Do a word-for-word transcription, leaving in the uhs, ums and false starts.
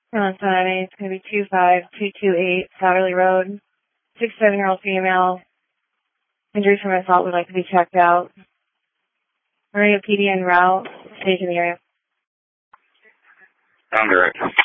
On Saturday, it's going to be two five two two eight Satterley Road. Six, seven-year-old female. Injuries from assault would like to be checked out. Maria P D en route. Stage in the area. Sound direct.